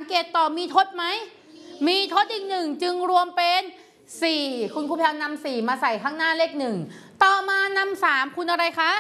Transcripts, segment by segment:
เกตต่อมีทดไหมมีทดอีก1จึงรวมเป็น4คุณครูแพลวนำ4มาใส่ข้างหน้าเลข1ต่อมานำ3คูณอะไรคะ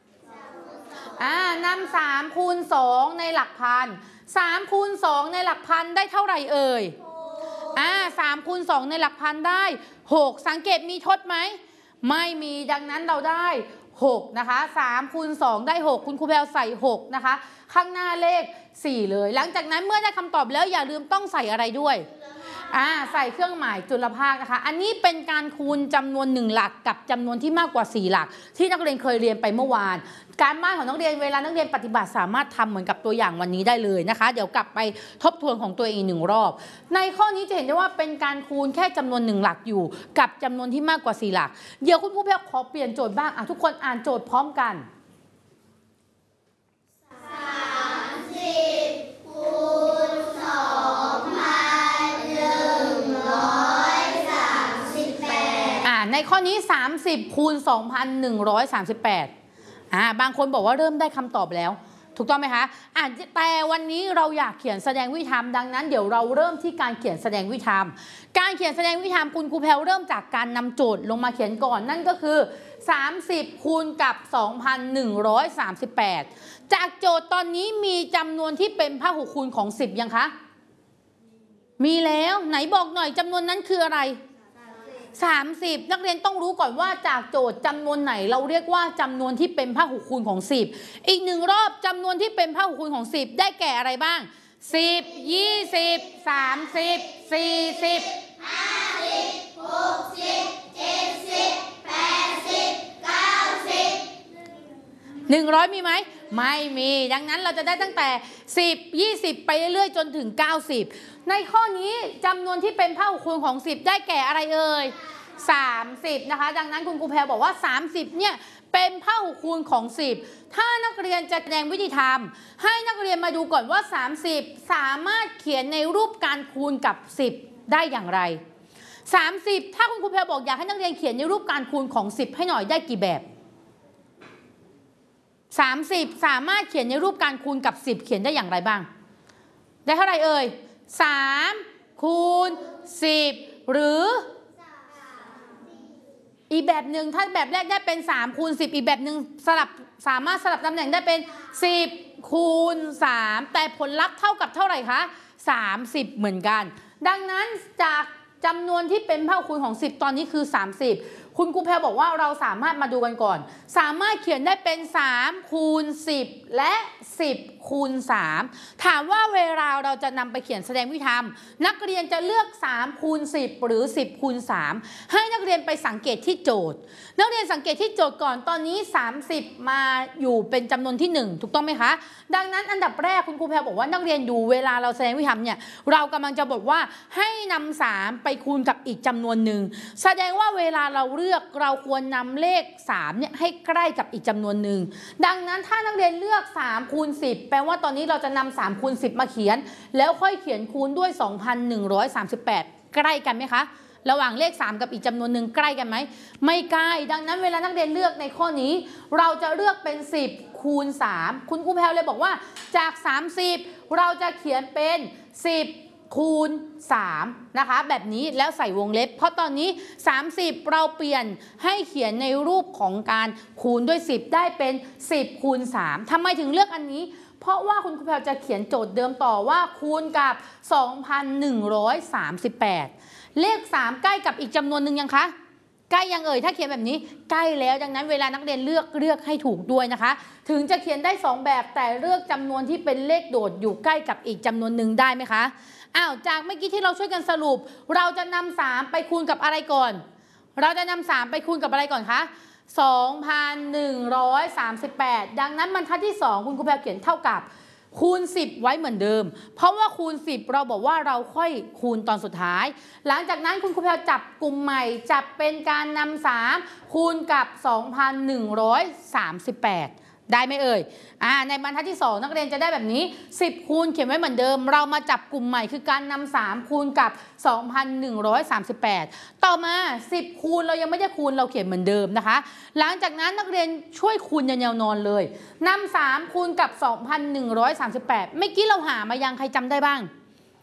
นำ3คูณ2ในหลักพัน3คูณ2ในหลักพันได้เท่าไหร่เอ่ย3คูณ2ในหลักพันได้6สังเกตมีทดไหมไม่มีดังนั้นเราได้6นะคะ3คูณ2ได้6คุณครูแพลวใส่6นะคะข้างหน้าเลข4เลยหลังจากนั้นเมื่อได้คำตอบแล้วอย่าลืมต้องใส่อะไรด้วยใส่เครื่องหมายจุลภาคนะคะอันนี้เป็นการคูณจำนวน1หลักกับจำนวนที่มากกว่า4หลักที่นักเรียนเคยเรียนไปเมื่อวานการบ้านของนักเรียนเวลานักเรียนปฏิบัติสามารถทำเหมือนกับตัวอย่างวันนี้ได้เลยนะคะเดี๋ยวกลับไปทบทวนของตัวเอง1รอบในข้อนี้จะเห็นได้ว่าเป็นการคูณแค่จำนวน1หลักอยู่กับจำนวนที่มากกว่า4หลักเดี๋ยวคุณครูแพลวขอเปลี่ยนโจทย์บ้างทุกคนอ่านโจทย์พร้อมกันในข้อนี้30คูณ 2,138บางคนบอกว่าเริ่มได้คำตอบแล้วถูกต้องไหมคะแต่วันนี้เราอยากเขียนแสดงวิธีทำดังนั้นเดี๋ยวเราเริ่มที่การเขียนแสดงวิธีทำการเขียนแสดงวิธีทำคุณครูแพลวเริ่มจากการนำโจทย์ลงมาเขียนก่อนนั่นก็คือ30คูณกับ 2,138 จากโจทย์ตอนนี้มีจำนวนที่เป็นพหุคูณของ10ยังคะมีแล้วไหนบอกหน่อยจำนวนนั้นคืออะไร30นักเรียนต้องรู้ก่อนว่าจากโจทย์จำนวนไหนเราเรียกว่าจำนวนที่เป็นพหุคูณของ10อีก1รอบจำนวนที่เป็นพหุคูณของ10ได้แก่อะไรบ้าง10 20 30 40 50 60 70 80 90 100มีไหมไม่มีดังนั้นเราจะได้ตั้งแต่10 20ไปเรื่อยๆจนถึง90ในข้อนี้จำนวนที่เป็นพหุคูณของ10ได้แก่อะไรเอ่ย30นะคะดังนั้นคุณครูแพรบอกว่า30เนี่ยเป็นพหุคูณของ10ถ้านักเรียนจะแสดงวิธีทำให้นักเรียนมาดูก่อนว่า30สามารถเขียนในรูปการคูณกับ10ได้อย่างไร30ถ้าคุณครูแพรบอกอยากให้นักเรียนเขียนในรูปการคูณของ10ให้หน่อยได้กี่แบบ30สามารถเขียนในรูปการคูณกับ10เขียนได้อย่างไรบ้างได้เท่าไหร่เอ่ย3คูณ10หรืออีกแบบหนึ่งถ้าแบบแรกได้เป็น3คูณ10อีกแบบหนึ่งสามารถสลับตำแหน่งได้เป็น10คูณ3แต่ผลลัพธ์เท่ากับเท่าไหร่คะ30เหมือนกันดังนั้นจากจำนวนที่เป็นพหุคูณของ10ตอนนี้คือ30คุณครูแพรบอกว่าเราสามารถมาดูกันก่อนสามารถเขียนได้เป็น3คูณ10และ10คูณ3ถามว่าเวลาเราจะนำไปเขียนแสดงวิธีทำนักเรียนจะเลือก3คูณ10หรือ10คูณ3ให้นักเรียนไปสังเกตที่โจทย์นักเรียนสังเกตที่โจทย์ก่อนตอนนี้30มาอยู่เป็นจำนวนที่1ถูกต้องไหมคะดังนั้นอันดับแรกคุณครูแพรบอกว่านักเรียนดูเวลาเราแสดงวิธีทำเนี่ยเรากำลังจะบอกว่าให้นำ3ไปคูณกับอีกจำนวนหนึ่งแสดงว่าเวลาเราเลือกเราควรนำเลข3เนี่ยให้ใกล้กับอีกจำนวนหนึ่งดังนั้นถ้านักเรียนเลือก3คูณ10แปลว่าตอนนี้เราจะนำ3คูณ10มาเขียนแล้วค่อยเขียนคูณด้วย 2,138 ใกล้กันไหมคะระหว่างเลข3กับอีกจำนวนหนึ่งใกล้กันไหมไม่ใกล้ดังนั้นเวลานักเรียนเลือกในข้อนี้เราจะเลือกเป็น10คูณ3คุณครูแพรวเลยบอกว่าจาก30เราจะเขียนเป็น10คูณ3นะคะแบบนี้แล้วใส่วงเล็บเพราะตอนนี้30เราเปลี่ยนให้เขียนในรูปของการคูณด้วย10ได้เป็น10คูณ3ทำไมถึงเลือกอันนี้เพราะว่าคุณครูแพรวจะเขียนโจทย์เดิมต่อว่าคูณกับ 2,138 เลข3ใกล้กับอีกจำนวนหนึ่งยังคะใกล้ยังเอ่ยถ้าเขียนแบบนี้ใกล้แล้วดังนั้นเวลานักเรียนเลือกให้ถูกด้วยนะคะถึงจะเขียนได้2แบบแต่เลือกจำนวนที่เป็นเลขโดดอยู่ใกล้กับอีกจำนวนหนึ่งได้ไหมคะจากเมื่อกี้ที่เราช่วยกันสรุปเราจะนำ3ไปคูณกับอะไรก่อนเราจะนำ3ไปคูณกับอะไรก่อนคะ2,138 ดังนั้นบรรทัดที่2คุณครูแพรเขียนเท่ากับคูณ10ไว้เหมือนเดิมเพราะว่าคูณ10เราบอกว่าเราค่อยคูณตอนสุดท้ายหลังจากนั้นคุณครูแพรจับกลุ่มใหม่จับเป็นการนำ3คูณกับ 2,138 ได้ไหมเอ่ยในบรรทัดที่2นักเรียนจะได้แบบนี้10คูณเขียนไว้เหมือนเดิมเรามาจับกลุ่มใหม่คือการนำ3คูณกับ 2,138 ต่อมา10คูณเรายังไม่ได้คูณเราเขียนเหมือนเดิมนะคะหลังจากนั้นนักเรียนช่วยคูณยันยาวนอนเลยนำ3คูณกับ 2,138 เมื่อกี้เราหามายังใครจำได้บ้าง